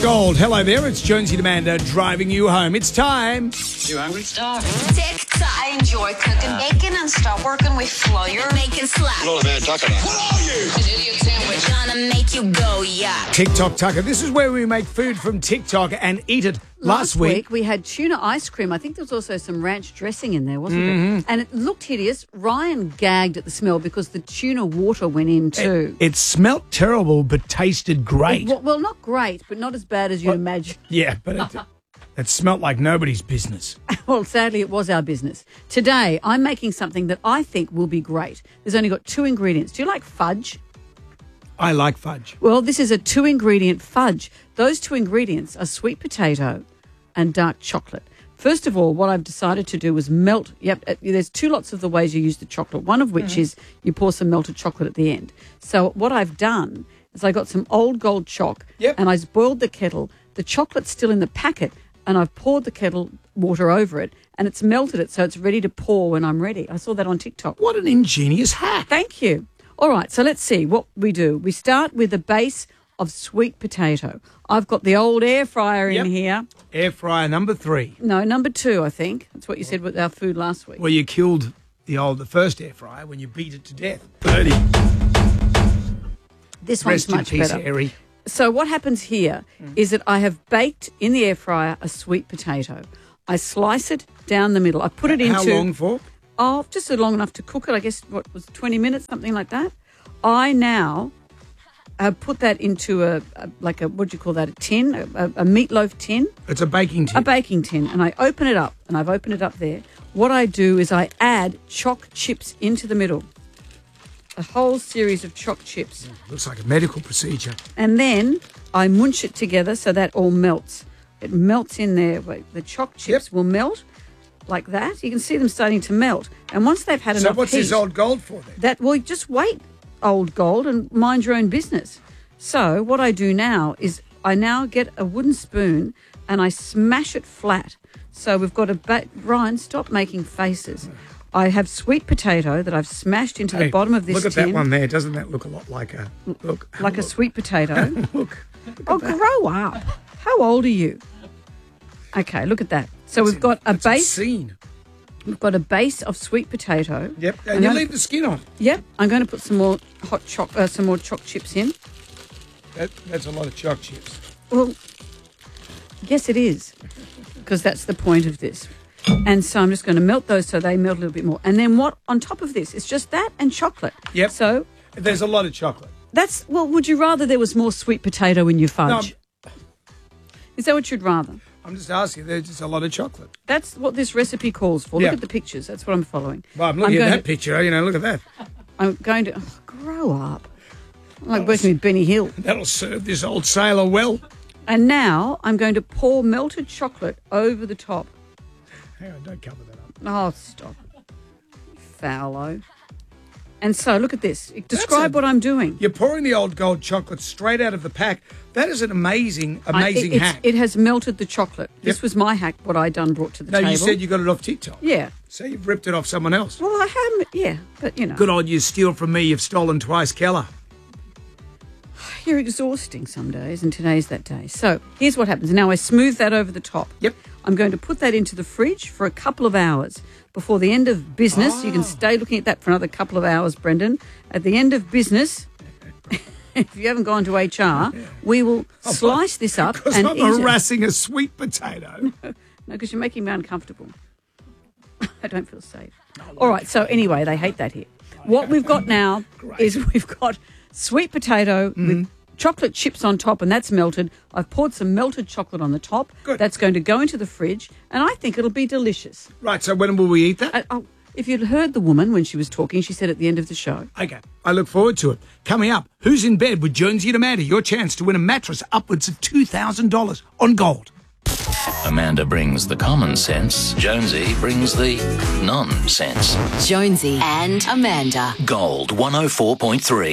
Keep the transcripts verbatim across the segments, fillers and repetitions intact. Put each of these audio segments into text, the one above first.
Gold. Hello there, it's Jonesy and Amanda driving you home. It's time. You hungry? Starving. TikTok. I enjoy cooking uh. bacon and start working with flour. Making slap. What man talking about? What are you? An idiot sandwich. Gonna make you go, yeah. TikTok Tucker. This is where we make food from TikTok and eat it. Last, Last week, week we had tuna ice cream. I think there was also some ranch dressing in there, wasn't mm-hmm. it? And it looked hideous. Ryan gagged at the smell because the tuna water went in too. It, it smelt terrible but tasted great. It, well, not great, but not as bad as you well, imagine. Yeah, but it, it smelt like nobody's business. Well, sadly, it was our business. Today, I'm making something that I think will be great. There's only got two ingredients. Do you like fudge? I like fudge. Well, this is a two-ingredient fudge. Those two ingredients are sweet potato and dark chocolate. First of all, what I've decided to do is melt. Yep, there's two lots of the ways you use the chocolate, one of which mm-hmm. is you pour some melted chocolate at the end. So what I've done is I got some old gold choc yep. and I boiled the kettle. The chocolate's still in the packet and I've poured the kettle water over it and it's melted it so it's ready to pour when I'm ready. I saw that on TikTok. What an ingenious hack. Thank you. All right, so let's see what we do. We start with a base of sweet potato. I've got the old air fryer yep. in here. Air fryer number three. No, number two, I think. That's what you said with our food last week. Well, you killed the old, the first air fryer when you beat it to death. Birdie. This Rest one's much in peace, better. Harry. So what happens here mm. is that I have baked in the air fryer a sweet potato. I slice it down the middle. I put it into... How long for? Oh, just long enough to cook it. I guess, what was twenty minutes, something like that. I now... Uh, put that into a, a like a what do you call that? A tin, a, a meatloaf tin. It's a baking tin. A baking tin, and I open it up, and I've opened it up there. What I do is I add choc chips into the middle, a whole series of choc chips. Mm, looks like a medical procedure. And then I munch it together so that all melts. It melts in there. The choc chips yep. will melt like that. You can see them starting to melt, and once they've had so enough what's heat, this old gold for then? That well, just wait. Old gold and mind your own business. So what I do now is I now get a wooden spoon and I smash it flat. So we've got a ba- Ryan, stop making faces. I have sweet potato that I've smashed into hey, the bottom of this look at tin. that one there. Doesn't that look a lot like a look? Like a, a sweet potato? look. look oh, grow up. How old are you? Okay, look at that. So that's we've got a, a base. Scene. We've got a base of sweet potato. Yep, and you leave to, the skin on. Yep, I'm going to put some more hot choc, uh, some more choc chips in. That, that's a lot of choc chips. Well, yes, it is, because that's the point of this. And so I'm just going to melt those so they melt a little bit more. And then what on top of this? It's just that and chocolate. Yep. So there's a lot of chocolate. That's well. Would you rather there was more sweet potato in your fudge? No, is that what you'd rather? I'm just asking. There's just a lot of chocolate. That's what this recipe calls for. Yeah. Look at the pictures. That's what I'm following. Well, I'm looking I'm at that to, picture. You know, look at that. I'm going to oh, grow up. I'm like working with Benny Hill. That'll serve this old sailor well. And now I'm going to pour melted chocolate over the top. Hang on, don't cover that up. Oh, stop. Foulo. And so, look at this. Describe a, what I'm doing. You're pouring the old gold chocolate straight out of the pack. That is an amazing, amazing I, it, hack. It has melted the chocolate. Yep. This was my hack, what I done brought to the no, table. No, you said you got it off TikTok. Yeah. So you've ripped it off someone else. Well, I haven't, yeah, but you know. Good on you, steal from me, you've stolen twice, Keller. You're exhausting some days, and today's that day. So here's what happens. Now I smooth that over the top. Yep. I'm going to put that into the fridge for a couple of hours. Before the end of business, oh. You can stay looking at that for another couple of hours, Brendan. At the end of business, if you haven't gone to H R, yeah. we will oh, slice this up because and I'm eat harassing it. a sweet potato. No, because you're making me uncomfortable. I don't feel safe. No, All right, so anyway, they hate that here. What we've got now is we've got sweet potato mm-hmm. with chocolate chips on top, and that's melted. I've poured some melted chocolate on the top. Good. That's going to go into the fridge, and I think it'll be delicious. Right, so when will we eat that? I, oh, if you'd heard the woman when she was talking, she said at the end of the show. Okay, I look forward to it. Coming up, Who's in Bed with Jonesy and Amanda? Your chance to win a mattress upwards of two thousand dollars on Gold. Amanda brings the common sense. Jonesy brings the nonsense. Jonesy and Amanda. Gold one oh four point three.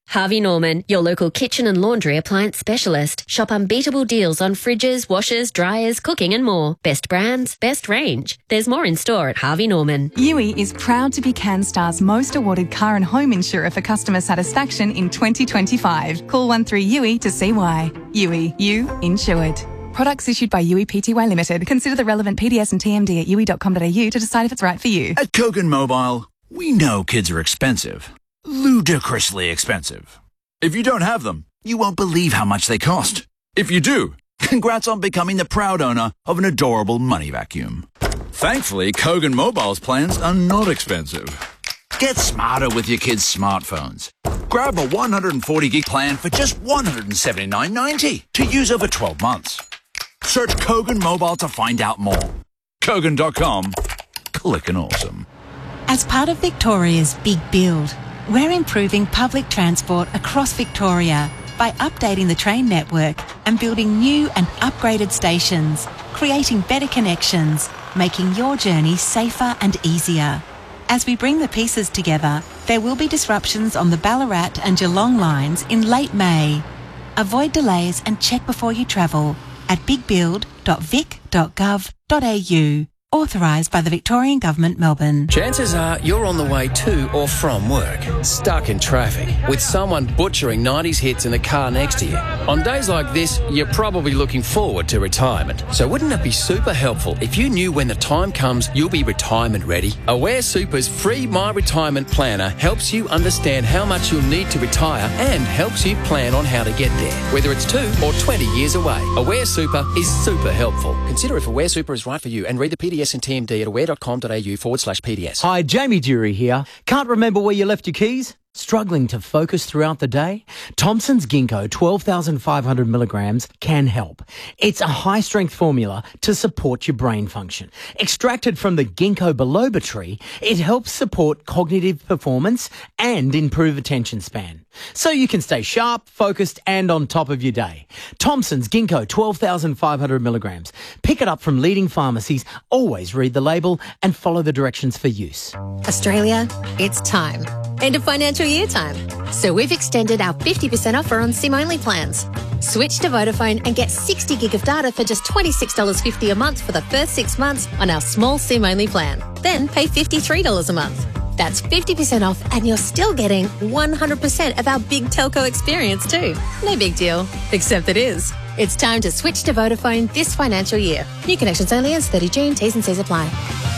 Harvey Norman, your local kitchen and laundry appliance specialist. Shop unbeatable deals on fridges, washers, dryers, cooking and more. Best brands, best range. There's more in store at Harvey Norman. U I is proud to be CanStar's most awarded car and home insurer for customer satisfaction in twenty twenty-five. Call one three U I to see why. U I, you insured. Products issued by U I Pty Limited. Consider the relevant P D S and T M D at u i dot com dot a u to decide if it's right for you. At Kogan Mobile, we know kids are expensive. Ludicrously expensive. If you don't have them, you won't believe how much they cost. If you do, congrats on becoming the proud owner of an adorable money vacuum. Thankfully, Kogan Mobile's plans are not expensive. Get smarter with your kids' smartphones. Grab a one hundred forty gig plan for just one hundred seventy-nine ninety to use over twelve months. Search Kogan Mobile to find out more. Kogan dot com. Click and awesome. As part of Victoria's Big Build, we're improving public transport across Victoria by updating the train network and building new and upgraded stations, creating better connections, making your journey safer and easier. As we bring the pieces together, there will be disruptions on the Ballarat and Geelong lines in late May. Avoid delays and check before you travel at big build dot vic dot gov dot a u. Authorised by the Victorian Government, Melbourne. Chances are you're on the way to or from work, stuck in traffic, with someone butchering nineties hits in the car next to you. On days like this, you're probably looking forward to retirement. So wouldn't it be super helpful if you knew when the time comes you'll be retirement ready? Aware Super's free My Retirement Planner helps you understand how much you'll need to retire and helps you plan on how to get there, whether it's two or twenty years away. Aware Super is super helpful. Consider if Aware Super is right for you and read the P D S and T M D at aware dot com dot a u forward slash P D S. Hi, Jamie Dury here. Can't remember where you left your keys? Struggling to focus throughout the day? Thompson's Ginkgo twelve thousand five hundred milligrams can help. It's a high-strength formula to support your brain function. Extracted from the ginkgo biloba tree, it helps support cognitive performance and improve attention span, so you can stay sharp, focused and on top of your day. Thompson's Ginkgo twelve thousand five hundred milligrams. Pick it up from leading pharmacies. Always read the label and follow the directions for use. Australia, it's time. End of financial year time. So we've extended our fifty percent offer on SIM-only plans. Switch to Vodafone and get sixty gig of data for just twenty-six dollars fifty a month for the first six months on our small SIM-only plan. Then pay fifty-three dollars a month. That's fifty percent off and you're still getting one hundred percent of our big telco experience too. No big deal, except it is. It's time to switch to Vodafone this financial year. New connections only as thirty June. T's and C's apply.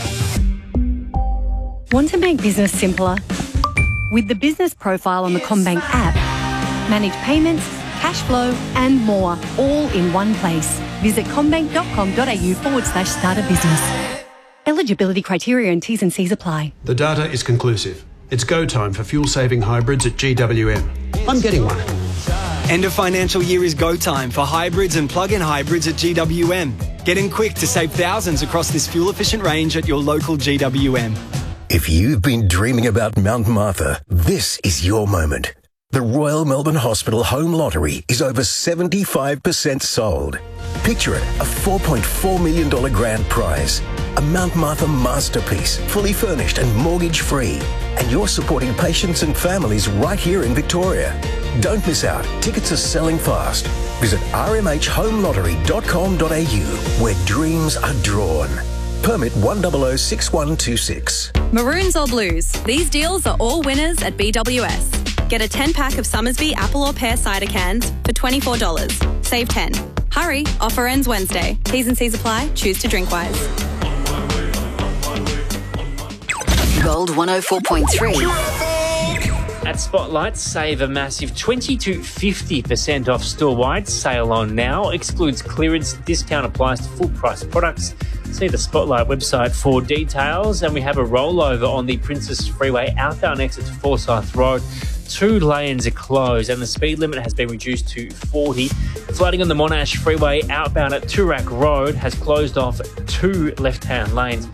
Want to make business simpler? With the business profile on the CommBank app, manage payments, cash flow and more, all in one place. Visit commbank dot com dot a u forward slash start a business. Eligibility criteria and T's and C's apply. The data is conclusive. It's go time for fuel-saving hybrids at G W M. I'm getting one. End of financial year is go time for hybrids and plug-in hybrids at G W M. Get in quick to save thousands across this fuel-efficient range at your local G W M. If you've been dreaming about Mount Martha, this is your moment. The Royal Melbourne Hospital Home Lottery is over seventy-five percent sold. Picture it, a four point four million dollars grand prize. A Mount Martha masterpiece, fully furnished and mortgage-free. And you're supporting patients and families right here in Victoria. Don't miss out. Tickets are selling fast. Visit r m h home lottery dot com dot a u, where dreams are drawn. Permit one zero zero six one two six. Maroons or blues, these deals are all winners at B W S. Get a ten pack of Summersby apple or pear cider cans for twenty-four dollars. Save ten. Hurry, offer ends Wednesday. T's and C's apply. Choose to drink wise. Gold one oh four point three. At Spotlight, save a massive twenty to fifty percent off store-wide. Sale on now. Excludes clearance. Discount applies to full-price products. See the Spotlight website for details. And we have a rollover on the Princess Freeway outbound exit to Forsyth Road. Two lanes are closed and the speed limit has been reduced to forty. Flooding on the Monash Freeway outbound at Toorak Road has closed off two left-hand lanes.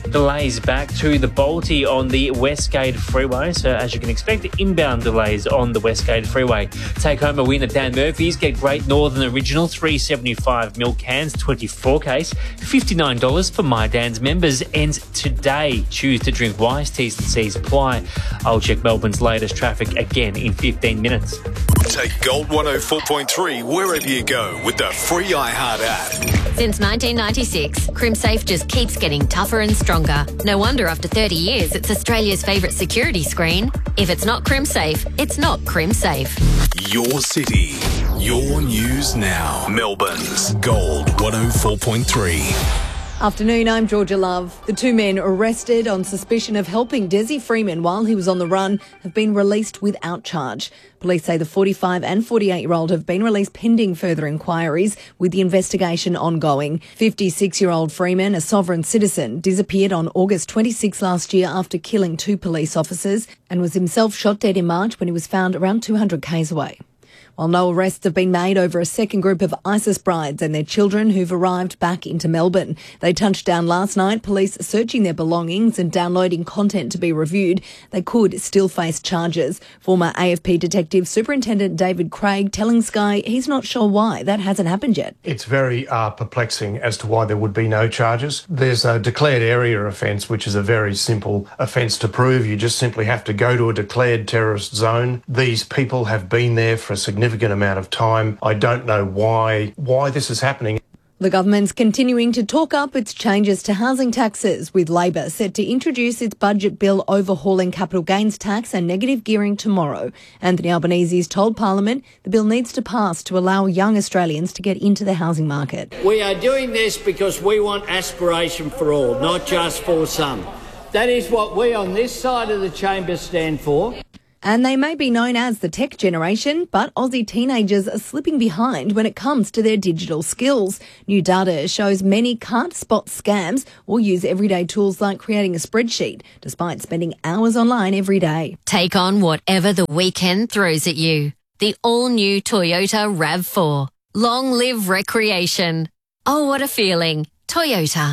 Delays back to the Balti on the Westgate Freeway. So as you can expect, inbound delays on the Westgate Freeway. Take home a win at Dan Murphy's. Get Great Northern Original three seventy-five mil cans, twenty-four case, fifty-nine dollars for My Dan's members. Ends today. Choose to drink wise. T's and C's apply. I'll check Melbourne's latest traffic again in fifteen minutes. Take Gold one oh four point three wherever you go with the free iHeart app. Since nineteen ninety-six, CrimSafe just keeps getting tougher and stronger. No wonder after thirty years, it's Australia's favourite security screen. If it's not CrimSafe, it's not CrimSafe. Your city, your news now. Melbourne's Gold one oh four point three. Afternoon, I'm Georgia Love. The two men arrested on suspicion of helping Desi Freeman while he was on the run have been released without charge. Police say the forty-five and forty-eight-year-old have been released pending further inquiries, with the investigation ongoing. fifty-six-year-old Freeman, a sovereign citizen, disappeared on August twenty-sixth last year after killing two police officers and was himself shot dead in March when he was found around two hundred kays away. While no arrests have been made over a second group of ISIS brides and their children who've arrived back into Melbourne. They touched down last night, police searching their belongings and downloading content to be reviewed. They could still face charges. Former A F P Detective Superintendent David Craig telling Sky he's not sure why that hasn't happened yet. It's very uh, perplexing as to why there would be no charges. There's a declared area offence, which is a very simple offence to prove. You just simply have to go to a declared terrorist zone. These people have been there for a significant amount of time. I don't know why why this is happening. The government's continuing to talk up its changes to housing taxes, with Labor set to introduce its budget bill overhauling capital gains tax and negative gearing tomorrow. Anthony Albanese's told Parliament the bill needs to pass to allow young Australians to get into the housing market. We are doing this because we want aspiration for all, not just for some. That is what we on this side of the chamber stand for. And they may be known as the tech generation, but Aussie teenagers are slipping behind when it comes to their digital skills. New data shows many can't spot scams or use everyday tools like creating a spreadsheet, despite spending hours online every day. Take on whatever the weekend throws at you. The all-new Toyota RAV four. Long live recreation. Oh, what a feeling. Toyota.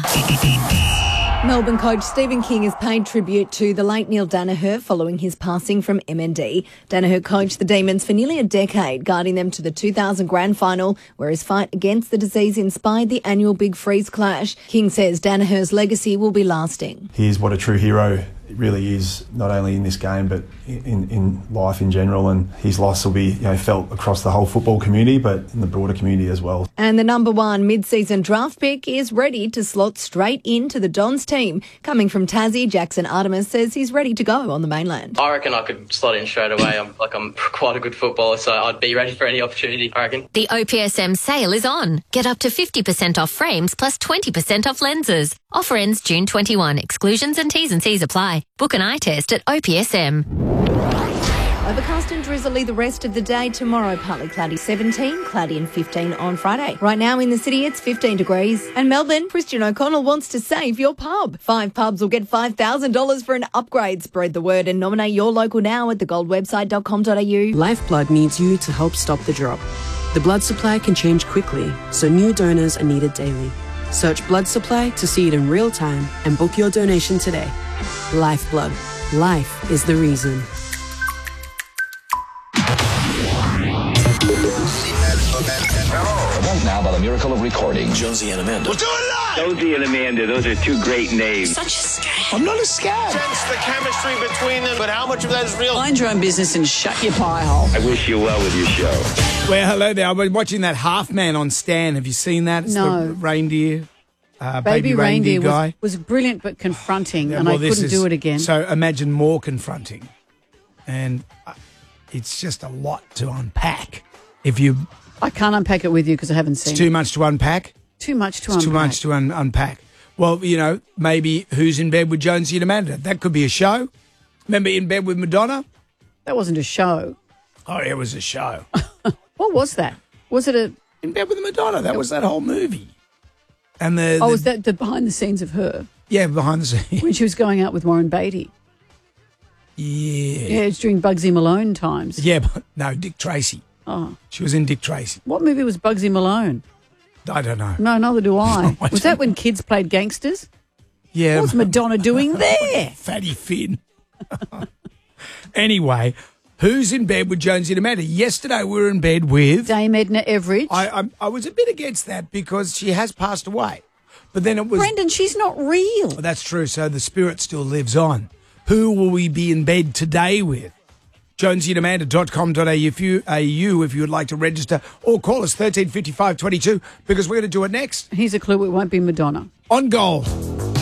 Melbourne coach Stephen King has paid tribute to the late Neil Daniher following his passing from M N D. Daniher coached the Demons for nearly a decade, guiding them to the two thousand grand final, where his fight against the disease inspired the annual Big Freeze clash. King says Daniher's legacy will be lasting. He's what a true hero really is, not only in this game but in, in life in general, and his loss will be, you know, felt across the whole football community but in the broader community as well. And the number one mid-season draft pick is ready to slot straight into the Dons team. Coming from Tassie, Jackson Artemis says he's ready to go on the mainland. I reckon I could slot in straight away. I'm like I'm quite a good footballer, so I'd be ready for any opportunity, I reckon. The O P S M sale is on. Get up to fifty percent off frames plus twenty percent off lenses. Offer ends June twenty-first. Exclusions and T's and C's apply. Book an eye test at O P S M. Overcast and drizzly the rest of the day. Tomorrow, partly cloudy seventeen, cloudy and fifteen on Friday. Right now in the city, it's fifteen degrees. And Melbourne, Christian O'Connell wants to save your pub. Five pubs will get five thousand dollars for an upgrade. Spread the word and nominate your local now at the gold website dot com dot a u. Lifeblood needs you to help stop the drop. The blood supply can change quickly, so new donors are needed daily. Search blood supply to see it in real time and book your donation today. Lifeblood. Life is the reason. Right now, by the miracle of recording, Jonesy and Amanda. We'll do it live! Jonesy and Amanda, those are two great names. Such a scam. I'm not a scam. Sense the chemistry between them, but how much of that is real? Mind your own business and shut your pie hole. I wish you well with your show. Well, hello there. I've been watching that Half Man on Stan. Have you seen that? It's No. the reindeer. Uh, Baby, baby reindeer, Reindeer guy. was, was brilliant but confronting, Yeah, and well, I this couldn't is- do it again. So imagine more confronting. And uh, it's just a lot to unpack. If you, I can't unpack it with you because I haven't seen it's too it. much to unpack. Too much to It's unpack. too much to un- unpack. Well, you know, maybe Who's in Bed with Jonesy and Amanda? That could be a show. Remember In Bed with Madonna? That wasn't a show. Oh, it was a show. What was that? Was it a... In Bed with Madonna. That was that whole movie. And the, Oh, the was that the behind the scenes of her yeah, behind the scenes. when she was going out with Warren Beatty? Yeah. Yeah, it's during Bugsy Malone times. Yeah, but no, Dick Tracy. Oh. She was in Dick Tracy. What movie was Bugsy Malone? I don't know. No, neither do I. No, I was don't that when kids played gangsters? Yeah. What's Madonna doing there? Fatty Finn. Anyway, who's in bed with Jonesy and Amanda? Yesterday we were in bed with Dame Edna Everidge. I, I I was a bit against that because she has passed away. But then it was Brendan, she's not real. Oh, that's true. So the spirit still lives on. Who will we be in bed today with? jonesy and amanda dot com dot a u if you, A U if you would like to register, or call us thirteen fifty-five twenty-two because we're going to do it next. Here's a clue, it won't be Madonna. On Gold.